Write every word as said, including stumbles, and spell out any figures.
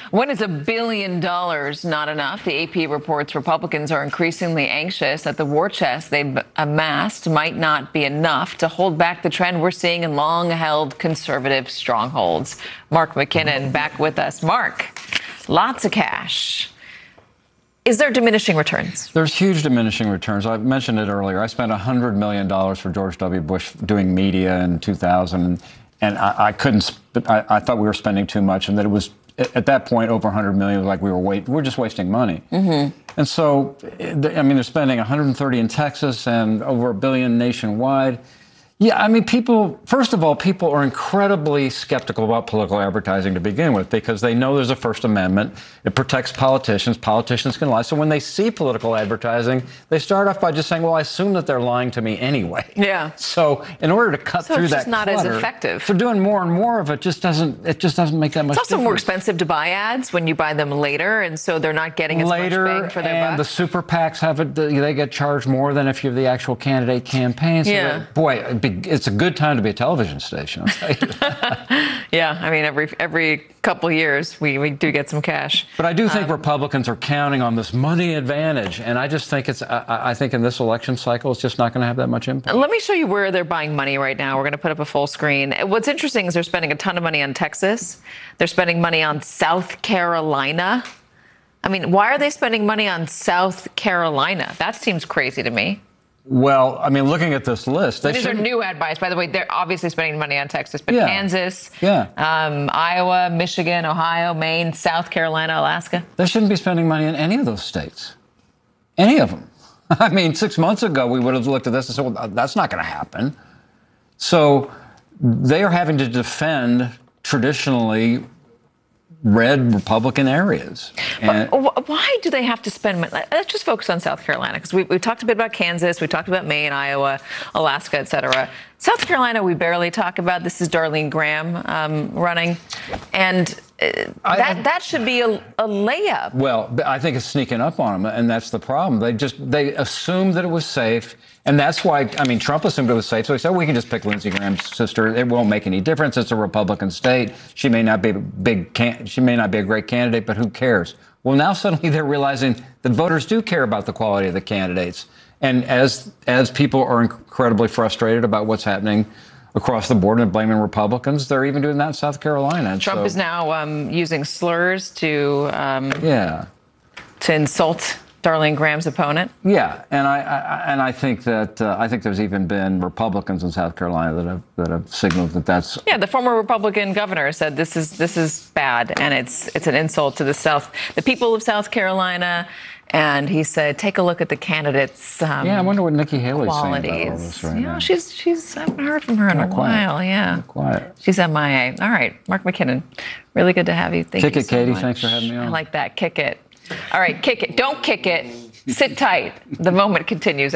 When is a billion dollars not enough? The A P reports Republicans are increasingly anxious that the war chest they've amassed might not be enough to hold back the trend we're seeing in long-held conservative strongholds. Mark McKinnon back with us. Mark, lots of cash. Is there diminishing returns? There's huge diminishing returns. I mentioned it earlier. I spent one hundred million dollars for George W. Bush doing media in two thousand, and I, I couldn't, I, I thought we were spending too much, and that it was, at that point, over one hundred million dollars was like we were wait, we're just wasting money. Mm-hmm. And so, I mean, they're spending one hundred thirty in Texas and over a billion nationwide. Yeah, I mean, people, first of all, people are incredibly skeptical about political advertising to begin with because they know there's a First Amendment. It protects politicians. Politicians can lie. So when they see political advertising, they start off by just saying, well, I assume that they're lying to me anyway. Yeah. So in order to cut so through it's that just not clutter, as effective. So doing more and more of it just doesn't, it just doesn't make that much difference. It's also more expensive to buy ads when you buy them later, and so they're not getting as later, much bang for their buck. And the super PACs have it, they get charged more than if you're the actual candidate campaign. So yeah. that, boy, it's a good time to be a television station, I'll tell you that. Yeah, I mean, every every couple years we, we do get some cash. But I do think um, Republicans are counting on this money advantage, and I just think it's, I, I think in this election cycle, it's just not going to have that much impact. Let me show you where they're buying money right now. We're going to put up a full screen. What's interesting is they're spending a ton of money on Texas. They're spending money on South Carolina. I mean, why are they spending money on South Carolina? That seems crazy to me. Well, I mean, looking at this list, they these are new ad buys. By the way, they're obviously spending money on Texas, but yeah. Kansas, yeah. Um, Iowa, Michigan, Ohio, Maine, South Carolina, Alaska. They shouldn't be spending money in any of those states. Any of them. I mean, six months ago, we would have looked at this and said, well, that's not going to happen. So they are having to defend traditionally red Republican areas. And why do they have to spend money? Let's just focus on South Carolina, because we, we talked a bit about Kansas, we talked about Maine, Iowa, Alaska, et cetera. South Carolina, we barely talk about. This is Darlene Graham um, running. And uh, that, I, that should be a, a layup. Well, I think it's sneaking up on them, and that's the problem. They just, they assumed that it was safe, and that's why, I mean, Trump assumed it was safe, so he said, we can just pick Lindsey Graham's sister. It won't make any difference. It's a Republican state. She may not be a big, can- she may not be a great candidate, but who cares? Well, now suddenly they're realizing that voters do care about the quality of the candidates. And as as people are incredibly frustrated about what's happening across the board and blaming Republicans, they're even doing that in South Carolina. And Trump so, is now um, using slurs to um, yeah to insult Darlene Graham's opponent. Yeah, and I, I and I think that uh, I think there's even been Republicans in South Carolina that have that have signaled that that's yeah. The former Republican governor said this is this is bad, and it's it's an insult to the South, the people of South Carolina. And he said, take a look at the candidates' um, yeah, I wonder what Nikki Haley's qualities. saying about all this right you know, now. she's she's I haven't heard from her in Not a quiet. while. Yeah, Not quiet. She's M I A. All right, Mark McKinnon, really good to have you. Thank kick you it, so Katie. much. Thanks for having me on. I like that. Kick it. All right, kick it. Don't kick it. Sit tight. The moment continues.